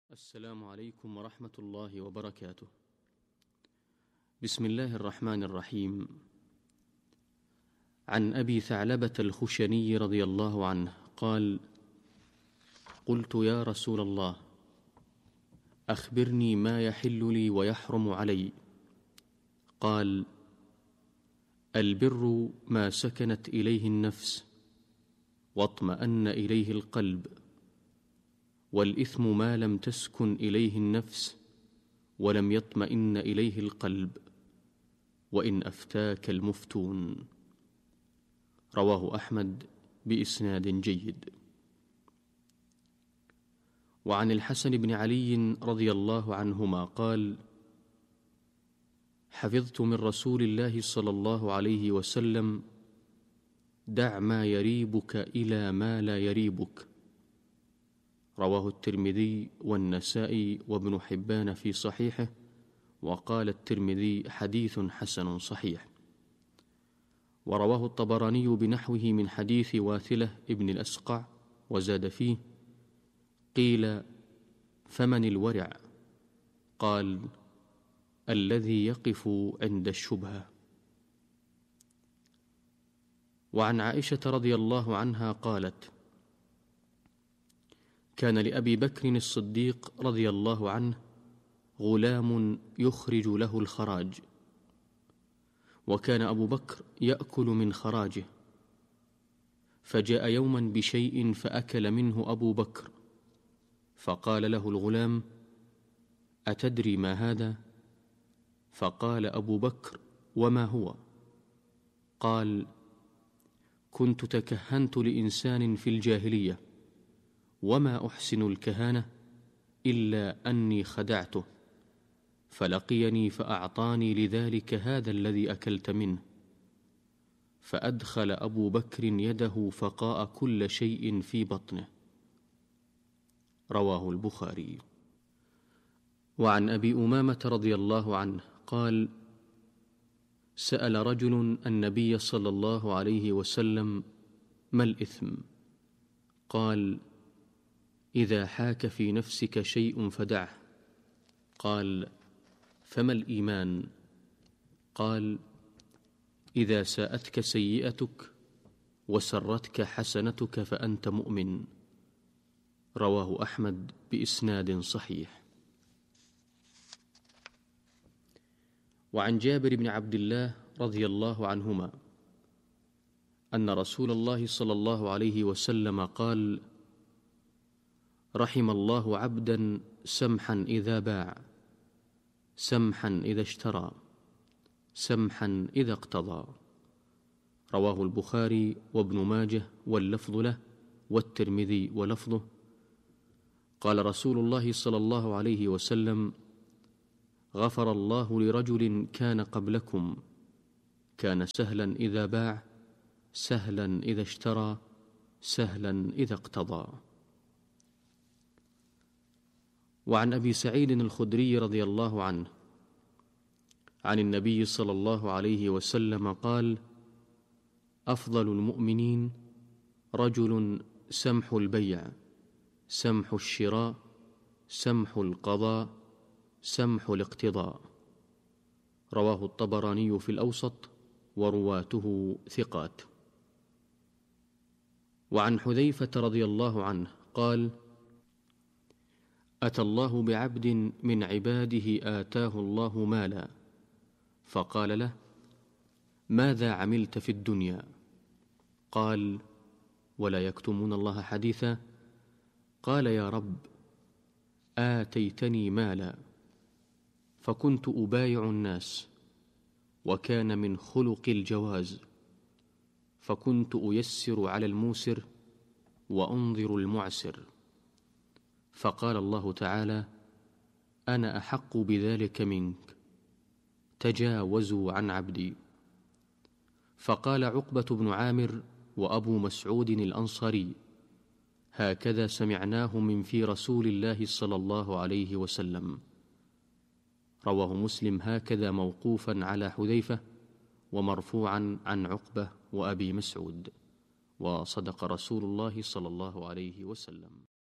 السلام عليكم ورحمة الله وبركاته. بسم الله الرحمن الرحيم. عن أبي ثعلبة الخشني رضي الله عنه قال: قلت يا رسول الله، أخبرني ما يحل لي ويحرم علي. قال: البر ما سكنت إليه النفس واطمأن إليه القلب، والإثم ما لم تسكن إليه النفس ولم يطمئن إليه القلب، وإن أفتاك المفتون. رواه أحمد بإسناد جيد. وعن الحسن بن علي رضي الله عنهما قال: حفظت من رسول الله صلى الله عليه وسلم: دع ما يريبك إلى ما لا يريبك. رواه الترمذي والنسائي وابن حبان في صحيحه، وقال الترمذي: حديث حسن صحيح. ورواه الطبراني بنحوه من حديث واثلة ابن الأسقع، وزاد فيه: قيل: فمن الورع؟ قال: الذي يقف عند الشبهة. وعن عائشة رضي الله عنها قالت: كان لأبي بكر الصديق رضي الله عنه غلام يخرج له الخراج، وكان أبو بكر يأكل من خراجه، فجاء يوما بشيء فأكل منه أبو بكر، فقال له الغلام: أتدري ما هذا؟ فقال أبو بكر: وما هو؟ قال: كنت تكهنت لإنسان في الجاهلية، وما أحسن الكهانة إلا أني خدعته، فلقيني فأعطاني لذلك هذا الذي أكلت منه. فأدخل أبو بكر يده فقاء كل شيء في بطنه. رواه البخاري. وعن أبي أمامة رضي الله عنه قال: سأل رجل النبي صلى الله عليه وسلم: ما الإثم؟ قال: إذا حاك في نفسك شيء فدعه. قال: فما الإيمان؟ قال: إذا ساءتك سيئتك وسرتك حسنتك فأنت مؤمن. رواه أحمد بإسناد صحيح. وعن جابر بن عبد الله رضي الله عنهما أن رسول الله صلى الله عليه وسلم قال: رحم الله عبدا سمحا إذا باع، سمحا إذا اشترى، سمحا إذا اقتضى. رواه البخاري وابن ماجه واللفظ له، والترمذي ولفظه. قال رسول الله صلى الله عليه وسلم: غفر الله لرجل كان قبلكم، كان سهلا إذا باع، سهلا إذا اشترى، سهلا إذا اقتضى. وعن أبي سعيد الخدري رضي الله عنه عن النبي صلى الله عليه وسلم قال: أفضل المؤمنين رجل سمح البيع، سمح الشراء، سمح القضاء، سمح الاقتضاء. رواه الطبراني في الأوسط، ورواته ثقات. وعن حذيفة رضي الله عنه قال: أتى الله بعبد من عباده آتاه الله مالا، فقال له: ماذا عملت في الدنيا؟ قال: ولا يكتمون الله حديثا. قال: يا رب، آتيتني مالا فكنت أبايع الناس، وكان من خلق الجواز، فكنت أيسر على الموسر وأنظر المعسر. فقال الله تعالى: أنا أحق بذلك منك، تجاوزوا عن عبدي. فقال عقبة بن عامر وأبو مسعود الأنصاري: هكذا سمعناه من في رسول الله صلى الله عليه وسلم. رواه مسلم هكذا موقوفا على حذيفة، ومرفوعا عن عقبة وأبي مسعود. وصدق رسول الله صلى الله عليه وسلم.